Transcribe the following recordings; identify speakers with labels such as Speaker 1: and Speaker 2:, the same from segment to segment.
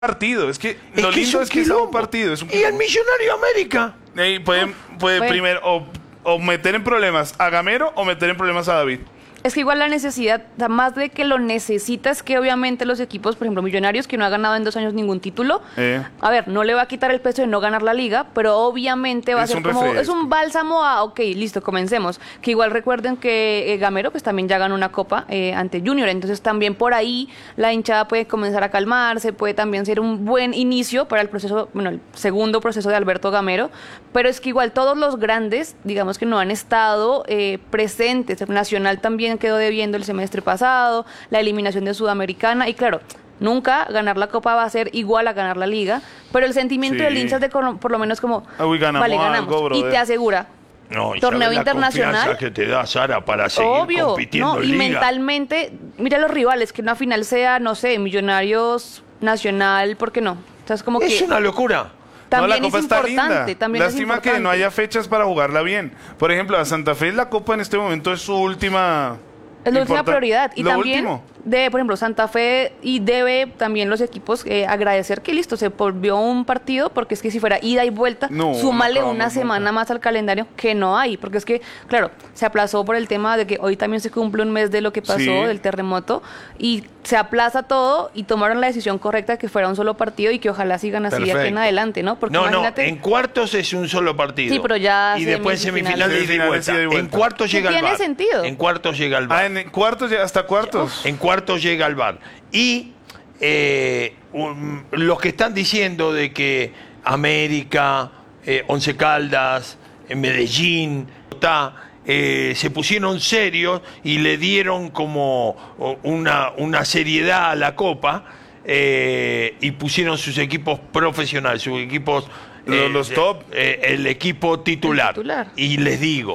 Speaker 1: partido. Es que lo lindo es que sea un partido. Es un...
Speaker 2: Y el Millonario América.
Speaker 1: Puede primero o meter en problemas a Gamero o meter en problemas a David.
Speaker 3: Es que igual la necesidad, más de que lo necesitas, que obviamente los equipos, por ejemplo, Millonarios, que no ha ganado en 2 años ningún título, a ver, no le va a quitar el peso de no ganar la liga, pero obviamente va a ser como, es un bálsamo a, ok, listo, comencemos. Que igual recuerden que Gamero, pues también ya ganó una copa ante Junior, entonces también por ahí la hinchada puede comenzar a calmarse, puede también ser un buen inicio para el proceso, bueno, el segundo proceso de Alberto Gamero, pero es que igual todos los grandes, digamos que no han estado presentes, el Nacional también quedó debiendo el semestre pasado, la eliminación de Sudamericana, y claro, nunca ganar la Copa va a ser igual a ganar la Liga, pero el sentimiento del hincha es de por lo menos como, vale, ganamos, algo, y te asegura torneo internacional
Speaker 2: que te da, Sara, para seguir compitiendo en
Speaker 3: y
Speaker 2: Liga.
Speaker 3: Mentalmente, mira los rivales, que una final sea, no sé, Millonarios, Nacional, ¿por qué no? O sea, es como
Speaker 2: es una locura.
Speaker 3: También
Speaker 1: la Copa
Speaker 3: es
Speaker 1: está
Speaker 3: importante,
Speaker 1: linda.
Speaker 3: también
Speaker 1: Lástima
Speaker 3: es importante.
Speaker 1: que no haya fechas para jugarla bien. Por ejemplo, a Santa Fe la Copa en este momento es su última...
Speaker 3: Es la última prioridad. Y
Speaker 1: lo
Speaker 3: también,
Speaker 1: último.
Speaker 3: por ejemplo, Santa Fe y debe también los equipos agradecer que listo, se volvió un partido, porque es que si fuera ida y vuelta, súmale una semana más al calendario que no hay, porque es que, claro, se aplazó por el tema de que hoy también se cumple un mes de lo que pasó, del terremoto, y se aplaza todo y tomaron la decisión correcta que fuera un solo partido y que ojalá sigan así de aquí en adelante, ¿no? Porque imagínate,
Speaker 2: en cuartos es un solo partido.
Speaker 3: Sí, pero ya
Speaker 2: y después semifinal de ida y vuelta. En cuartos llega el VAR.
Speaker 3: Tiene sentido.
Speaker 2: En cuartos llega el VAR.
Speaker 1: En cuartos, hasta cuartos.
Speaker 2: En cuartos llega el VAR. Y los que están diciendo de que América, Once Caldas, Medellín, se pusieron serios y le dieron como una seriedad a la Copa y pusieron sus equipos profesionales, sus equipos
Speaker 1: los top,
Speaker 2: el equipo titular. Y les digo,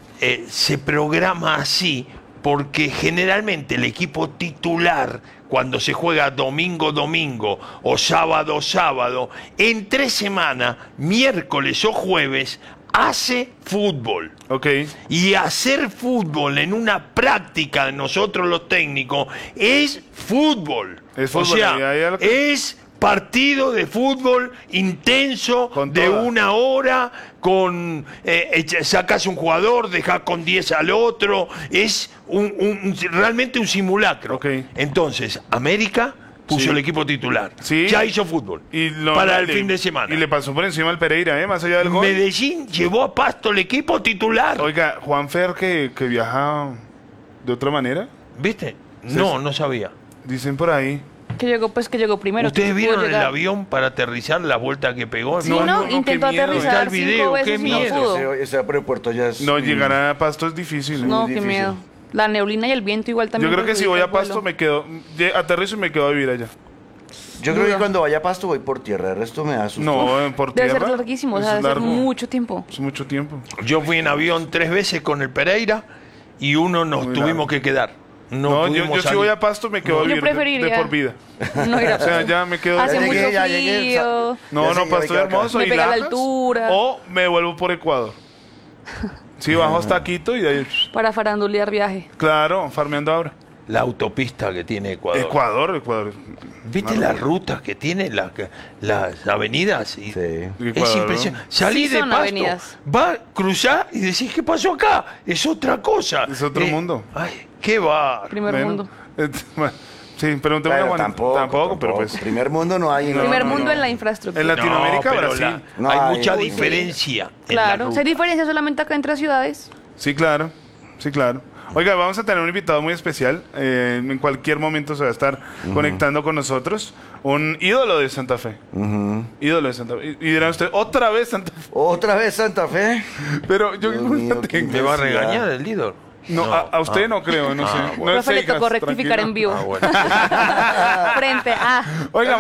Speaker 2: se programa así porque generalmente el equipo titular, cuando se juega domingo o sábado, en 3 semanas, miércoles o jueves, hace fútbol. Y hacer fútbol en una práctica de nosotros los técnicos es fútbol. O sea, es partido de fútbol intenso de 1 hora, con sacas un jugador, dejas con 10 al otro, es realmente un simulacro. Entonces, América puso el equipo titular. Ya hizo fútbol para el fin de semana.
Speaker 1: Y le pasó por encima al Pereira, más allá del gol.
Speaker 2: Medellín llevó a Pasto el equipo titular.
Speaker 1: Oiga, Juanfer que viaja de otra manera.
Speaker 2: ¿Viste? No sabía.
Speaker 1: Dicen por ahí.
Speaker 3: Que llegó primero.
Speaker 2: ¿Ustedes vieron el avión para aterrizar, la vuelta que pegó?
Speaker 3: Sí, intentó aterrizar 5 veces y no pudo.
Speaker 4: Ese aeropuerto ya es...
Speaker 1: No, llegar a Pasto es difícil.
Speaker 3: No, qué miedo. La neblina y el viento igual también.
Speaker 1: Yo creo que si voy a Pasto aterrizo y me quedo a vivir allá.
Speaker 4: Yo creo que cuando vaya a Pasto voy por tierra, el resto me da susto.
Speaker 1: No, por tierra.
Speaker 3: Debe ser larguísimo, o sea, debe ser mucho tiempo.
Speaker 1: Es mucho tiempo.
Speaker 2: Yo fui en avión 3 veces con el Pereira y uno nos tuvimos que quedar.
Speaker 1: No, yo si voy a Pasto me quedo a vivir de por vida.
Speaker 3: No ir a
Speaker 1: Pasto. O sea, ya me quedo.
Speaker 3: Hace mucho frío.
Speaker 1: No, Pasto es hermoso.
Speaker 3: Me pega la altura.
Speaker 1: O me vuelvo por Ecuador. Sí, bajo hasta Quito y de ahí.
Speaker 3: Para farandulear viaje.
Speaker 1: Claro, farmeando ahora.
Speaker 2: La autopista que tiene
Speaker 1: Ecuador.
Speaker 2: ¿Viste las rutas que tiene, las avenidas? Sí. Es impresionante. Salí de Pasto,
Speaker 3: avenidas.
Speaker 2: Va a cruzar y decís, ¿qué pasó acá? Es otra cosa.
Speaker 1: Es otro mundo.
Speaker 2: Ay, qué bar.
Speaker 3: Primer mundo.
Speaker 1: Sí, pregúntame a Juan. Tampoco, pero pues.
Speaker 4: Primer mundo no hay.
Speaker 3: Primer mundo en la infraestructura.
Speaker 1: En Latinoamérica, Brasil.
Speaker 2: Hay mucha diferencia.
Speaker 3: Claro, hay diferencia solamente acá entre ciudades.
Speaker 1: Sí, claro. Oiga, vamos a tener un invitado muy especial. En cualquier momento se va a estar conectando con nosotros. Un ídolo de Santa Fe. Ídolo de Santa Fe. Y dirán usted, ¿otra vez Santa Fe?
Speaker 4: ¿Otra vez Santa Fe?
Speaker 1: Pero yo
Speaker 2: ¿Me va a regañar el ídolo?
Speaker 1: No, a usted no creo, no sé.
Speaker 3: Bueno. Profe, le tocó rectificar en vivo.
Speaker 2: Bueno.
Speaker 3: Frente a...
Speaker 1: Oiga,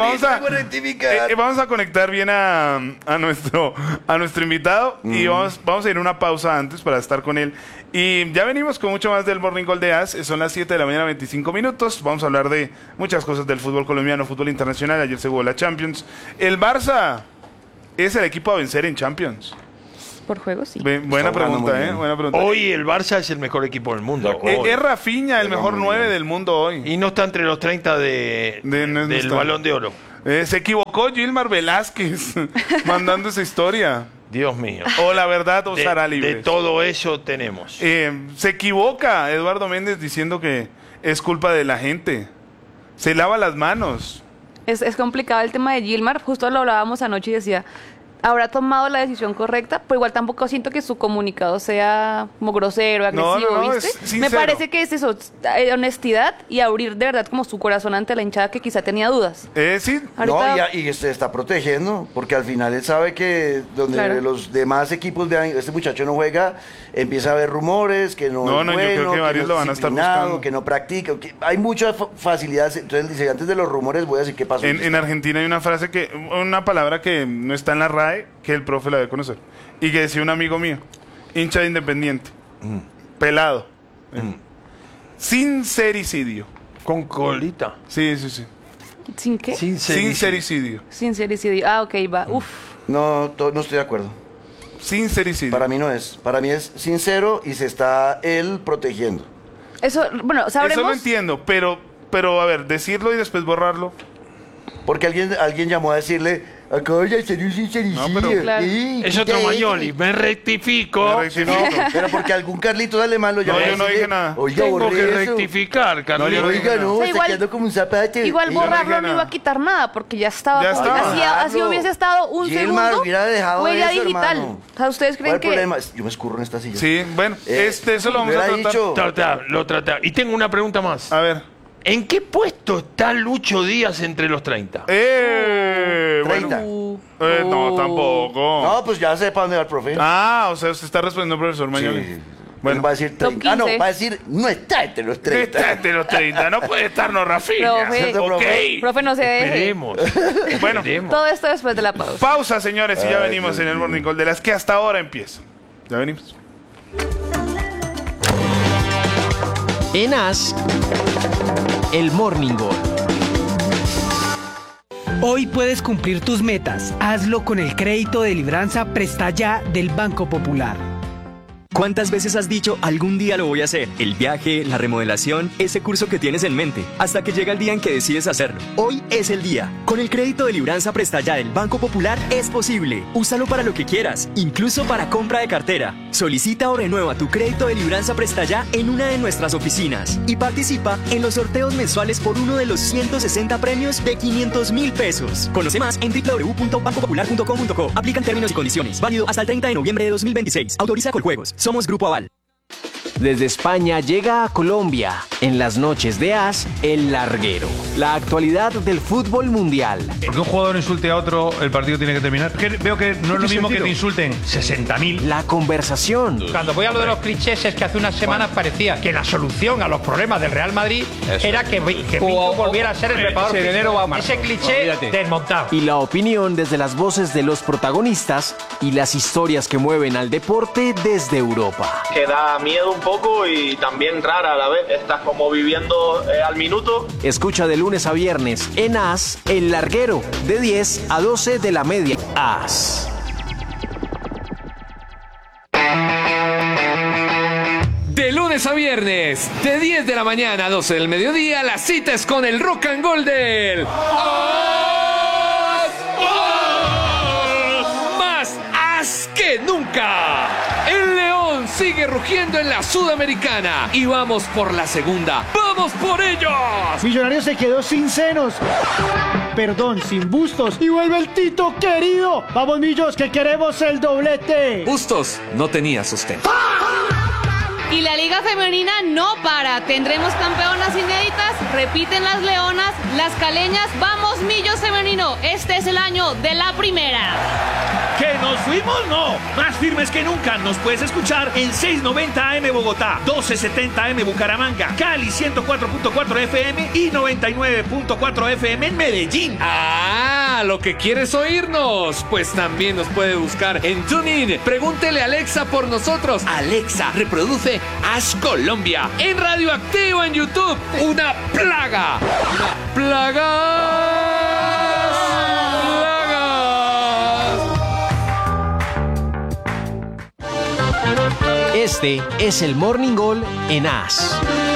Speaker 1: vamos a conectar bien a nuestro invitado y vamos a ir a una pausa antes para estar con él. Y ya venimos con mucho más del Morning Call de AS. Son las 7 de la mañana, 25 minutos. Vamos a hablar de muchas cosas del fútbol colombiano, fútbol internacional. Ayer se jugó la Champions. El Barça es el equipo a vencer en Champions.
Speaker 3: Por juego, sí.
Speaker 1: Buena pregunta, Buena pregunta.
Speaker 2: Hoy el Barça es el mejor equipo del mundo.
Speaker 1: Es Rafinha el mejor 9 del mundo hoy.
Speaker 2: Y no está entre los 30 del Balón de Oro.
Speaker 1: Se equivocó Gilmar Velázquez mandando esa historia.
Speaker 2: Dios mío.
Speaker 1: O la verdad o será libre.
Speaker 2: De todo eso tenemos.
Speaker 1: Se equivoca Eduardo Méndez diciendo que es culpa de la gente. Se lava las manos.
Speaker 3: Es complicado el tema de Gilmar. Justo lo hablábamos anoche y decía, habrá tomado la decisión correcta, pero igual tampoco siento que su comunicado sea como grosero, agresivo,
Speaker 1: no,
Speaker 3: ¿viste?
Speaker 1: es sincero.
Speaker 3: Me parece que es eso, honestidad y abrir de verdad como su corazón ante la hinchada que quizá tenía dudas.
Speaker 1: Sí.
Speaker 3: Ahorita-
Speaker 4: No, y se está protegiendo, porque al final él sabe que donde
Speaker 3: Claro.
Speaker 4: los demás equipos vean, este muchacho no juega, empieza a haber rumores, que no,
Speaker 1: No,
Speaker 4: es
Speaker 1: yo
Speaker 4: bueno,
Speaker 1: creo que varios
Speaker 4: no
Speaker 1: lo
Speaker 4: es
Speaker 1: van a estar
Speaker 4: disciplinado,
Speaker 1: buscando.
Speaker 4: que no practica, hay muchas facilidades. Entonces dice, antes de los rumores voy a decir qué pasó.
Speaker 1: En Argentina hay una palabra que no está en la RAE, que el profe la debe conocer. Y que decía un amigo mío, hincha de Independiente, pelado. Sincericidio.
Speaker 2: Con colita.
Speaker 1: Sí.
Speaker 3: ¿Sin qué?
Speaker 1: Sincericidio.
Speaker 3: Sincericidio. Ah, ok, va. Uf.
Speaker 4: No estoy de acuerdo.
Speaker 1: Sincericidio.
Speaker 4: Para mí no es. Para mí es sincero y se está él protegiendo.
Speaker 3: Eso, bueno, sabremos.
Speaker 1: Eso lo entiendo, pero a ver, decirlo y después borrarlo.
Speaker 4: Porque alguien llamó a decirle, acabo de hacer un sincericidio.
Speaker 1: No, pero-
Speaker 3: Claro.
Speaker 2: Es otro Mayoli. Me rectifico.
Speaker 1: Me rectifico.
Speaker 4: Pero porque algún Carlitos Alemán lo llamó.
Speaker 1: yo
Speaker 4: a
Speaker 1: no
Speaker 4: decirle,
Speaker 1: dije nada.
Speaker 4: Oiga,
Speaker 2: Tengo
Speaker 4: borre
Speaker 2: que
Speaker 4: eso.
Speaker 2: rectificar, Carlos.
Speaker 1: yo no dije
Speaker 4: Oiga,
Speaker 1: nada.
Speaker 4: no,
Speaker 3: O sea,
Speaker 4: está
Speaker 3: igual-
Speaker 4: quedando como un zapato.
Speaker 3: Igual
Speaker 1: Y yo no
Speaker 3: borrarlo
Speaker 1: dije
Speaker 3: no
Speaker 1: nada.
Speaker 3: iba a quitar nada, porque ya estaba.
Speaker 1: Ya estaba.
Speaker 3: Así hubiese estado un
Speaker 4: Gilmar
Speaker 3: segundo.
Speaker 4: hubiera dejado
Speaker 3: huella
Speaker 4: eso,
Speaker 3: digital.
Speaker 4: hermano.
Speaker 3: O sea, ¿ustedes
Speaker 4: ¿Cuál
Speaker 3: creen
Speaker 4: es el
Speaker 3: que
Speaker 4: problema? Yo me escurro en esta silla.
Speaker 1: Sí, bueno, eso lo vamos a
Speaker 4: hubiera
Speaker 1: tratar.
Speaker 4: dicho.
Speaker 2: Lo trata. Y tengo una pregunta más.
Speaker 1: A ver.
Speaker 2: ¿En qué puesto está Lucho Díaz entre los 30?
Speaker 1: Bueno.
Speaker 4: 30.
Speaker 1: No, tampoco.
Speaker 4: No, pues ya sé para dónde va el profe.
Speaker 1: O sea, usted está respondiendo, profesor
Speaker 4: Sí.
Speaker 1: Mañoli.
Speaker 4: Bueno, va a decir
Speaker 3: Top
Speaker 4: 30. Ah, no,
Speaker 3: 15.
Speaker 4: va a decir, no está entre los
Speaker 1: No
Speaker 4: 30.
Speaker 1: está entre los 30, no puede estarnos Rafinha.
Speaker 3: Profe.
Speaker 4: ¿Cierto, profe?
Speaker 3: Profe, no se deje.
Speaker 2: Esperemos.
Speaker 1: Bueno.
Speaker 2: Esperemos.
Speaker 3: Todo esto después de la pausa.
Speaker 1: Pausa, señores, y ya
Speaker 4: Ay,
Speaker 1: venimos
Speaker 4: Dios
Speaker 1: en el
Speaker 4: mío.
Speaker 1: Morning Call de las que hasta ahora empieza. Ya venimos.
Speaker 5: En AS, el Morning Call.
Speaker 6: Hoy puedes cumplir tus metas. Hazlo con el crédito de Libranza Presta Ya del Banco Popular.
Speaker 7: ¿Cuántas veces has dicho algún día lo voy a hacer? El viaje, la remodelación, ese curso que tienes en mente, hasta que llega el día en que decides hacerlo. Hoy es el día. Con el crédito de Libranza Presta Ya del Banco Popular es posible. Úsalo para lo que quieras, incluso para compra de cartera. Solicita o renueva tu crédito de Libranza Presta Ya en una de nuestras oficinas y participa en los sorteos mensuales por uno de los 160 premios de 500.000 pesos. Conoce más en www.bancopopular.com.co. Aplican términos y condiciones. Válido hasta el 30 de noviembre de 2026. Autoriza Coljuegos. Somos Grupo Aval.
Speaker 5: Desde España llega a Colombia, en las noches de AS, El Larguero. La actualidad del fútbol mundial.
Speaker 8: Porque un jugador insulte a otro, el partido tiene que terminar. Veo que no es lo mismo que te insulten 60.000.
Speaker 5: La conversación.
Speaker 9: Cuando voy a lo de los clichés es que hace unas semanas parecía que la solución a los problemas del Real Madrid era que Pinto volviera a ser el preparador físico. Ese cliché desmontado.
Speaker 5: Y la opinión desde las voces de los protagonistas y las historias que mueven al deporte desde Europa.
Speaker 10: Que da miedo un poco y también rara a la vez. Estás como viviendo al minuto.
Speaker 5: Escucha de lunes a viernes en AS, El Larguero, de 10 a 12 de la media. AS.
Speaker 11: De lunes a viernes, de 10 de la mañana a 12 del mediodía, la cita es con el Rock and Roll del AS. Más AS que nunca. El León sigue rugiendo en la Sudamericana y vamos por la segunda. ¡Vamos por ellos!
Speaker 6: Millonarios se quedó sin senos. Perdón, sin bustos. Y vuelve el Tito querido. Vamos, Millos, que queremos el doblete.
Speaker 11: Bustos no tenía sostén.
Speaker 3: Y la Liga Femenina no para. Tendremos campeonas inéditas, repiten las leonas, las caleñas. Vamos, Millos Femenino. Este es el año de la primera.
Speaker 12: ¿Que nos fuimos? No. Más firmes que nunca. Nos puedes escuchar en 690 AM Bogotá, 1270 AM Bucaramanga, Cali 104.4 FM y 99.4 FM en Medellín.
Speaker 11: Ah, lo que quieres oírnos. Pues también nos puede buscar en TuneIn. Pregúntele a Alexa por nosotros. Alexa, reproduce AS Colombia. En Radioactivo en YouTube. Una plaga. Una plaga.
Speaker 5: Este es el Morning Call en AS.